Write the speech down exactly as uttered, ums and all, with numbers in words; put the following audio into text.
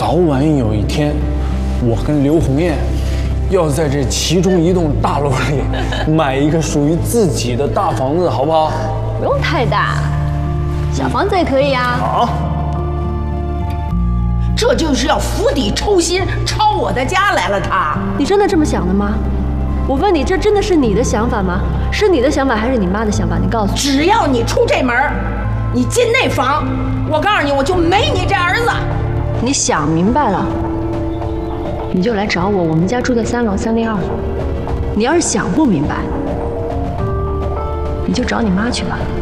早晚有一天，我跟刘红艳要在这其中一栋大楼里买一个属于自己的大房子，好不好？ 不用太大，小房子也可以啊。 好。 这就是要釜底抽薪，抄我的家来了他。 你真的这么想的吗？我问你，这真的是你的想法吗？是你的想法还是你妈的想法？你告诉我。 只要你出这门，你进那房，我告诉你，我就没你这儿子。 你想明白了，你就来找我，我们家住在三楼三零二。你要是想不明白，你就找你妈去吧。